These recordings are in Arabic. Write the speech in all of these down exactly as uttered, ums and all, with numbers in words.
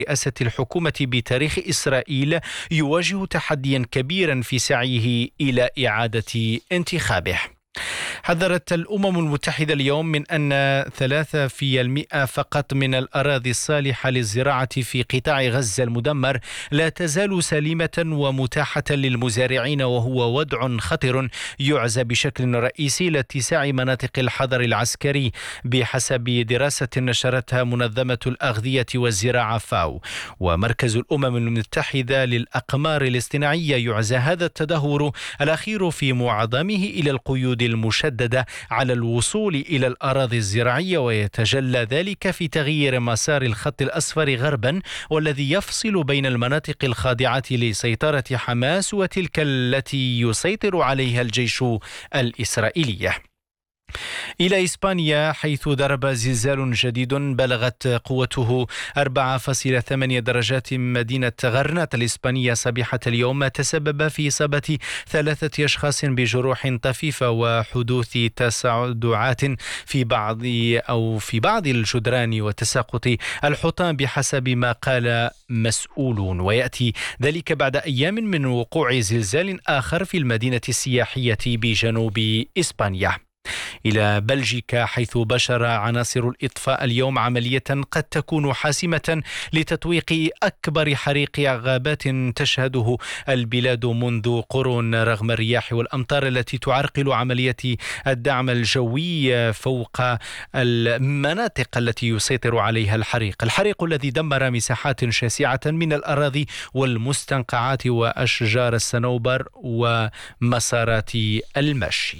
رئاسة الحكومة بتاريخ إسرائيل يواجه تحديا كبيرا في سعيه إلى إعادة انتخابه. حذرت الأمم المتحدة اليوم من أن ثلاثة في المئة فقط من الأراضي الصالحة للزراعة في قطاع غزة المدمر لا تزال سليمة ومتاحة للمزارعين، وهو وضع خطر يعزى بشكل رئيسي لاتساع مناطق الحظر العسكري بحسب دراسة نشرتها منظمة الأغذية والزراعة فاو. ومركز الأمم المتحدة للأقمار الاصطناعية يعزى هذا التدهور الأخير في معظمه إلى القيود المشددة على الوصول إلى الأراضي الزراعية، ويتجلى ذلك في تغيير مسار الخط الأصفر غربا، والذي يفصل بين المناطق الخاضعة لسيطرة حماس وتلك التي يسيطر عليها الجيش الإسرائيلي. إلى إسبانيا، حيث ضرب زلزال جديد بلغت قوته أربعة فاصلة ثمانية درجات مدينة غرناطة الإسبانية صبيحة اليوم، تسبب في إصابة ثلاثة أشخاص بجروح طفيفة وحدوث تصعدات في بعض أو في بعض الجدران وتساقط الحطام بحسب ما قال مسؤولون. ويأتي ذلك بعد أيام من وقوع زلزال آخر في المدينة السياحية بجنوب إسبانيا. إلى بلجيكا، حيث بشر عناصر الإطفاء اليوم عملية قد تكون حاسمة لتطويق أكبر حريق غابات تشهده البلاد منذ قرون، رغم الرياح والأمطار التي تعرقل عملية الدعم الجوي فوق المناطق التي يسيطر عليها الحريق. الحريق الذي دمر مساحات شاسعة من الأراضي والمستنقعات وأشجار الصنوبر ومسارات المشي.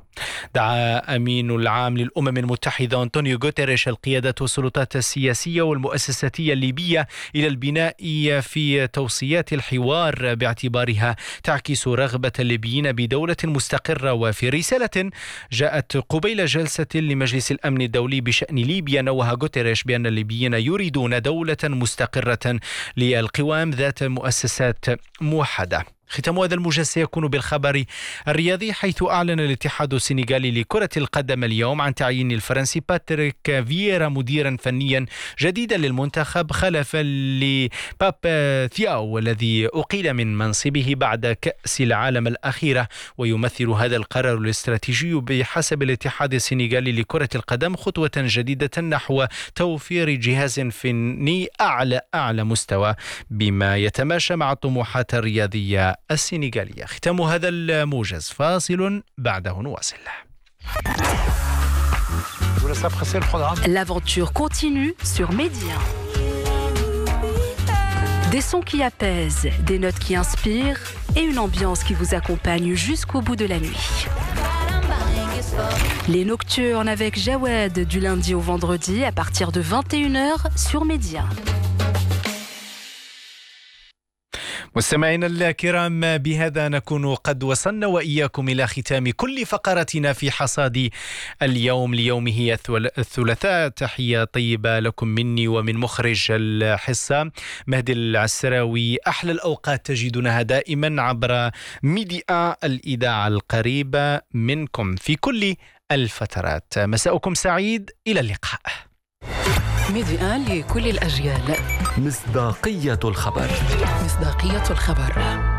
دعا أمين العام للأمم المتحدة أنطونيو غوتيريش القيادة والسلطات السياسية والمؤسساتية الليبية إلى البناء في توصيات الحوار باعتبارها تعكس رغبة الليبيين بدولة مستقرة. وفي رسالة جاءت قبيل جلسة لمجلس الأمن الدولي بشأن ليبيا، نوه غوتيريش بأن الليبيين يريدون دولة مستقرة للقوام ذات مؤسسات موحدة. ختام هذا الموجز سيكون بالخبر الرياضي، حيث أعلن الاتحاد السنغالي لكرة القدم اليوم عن تعيين الفرنسي باتريك فييرا مديرا فنيا جديدا للمنتخب خلفا لباب ثياو الذي أقيل من منصبه بعد كأس العالم الأخيرة. ويمثل هذا القرار الاستراتيجي بحسب الاتحاد السنغالي لكرة القدم خطوة جديدة نحو توفير جهاز فني أعلى أعلى مستوى بما يتماشى مع الطموحات الرياضية السنغالية. ختام هذا الموجز، فاصل بعده نواصل. L'aventure continue sur Média. Des sons qui apaisent, des notes qui inspirent et une ambiance qui vous accompagne jusqu'au bout de la nuit. Les Nocturnes avec Jawed du lundi au vendredi à partir de vingt et une heures sur Média. مستمعينا الكرام، بهذا نكون قد وصلنا وإياكم إلى ختام كل فقراتنا في حصاد اليوم ليومه الثلاثاء. تحية طيبة لكم مني ومن مخرج الحصة مهدي العسراوي. أحلى الأوقات تجدونها دائما عبر ميديا الإذاعة القريبة منكم في كل الفترات. مساءكم سعيد، إلى اللقاء. ميديا لكل الأجيال. مصداقية الخبر. مصداقية الخبر.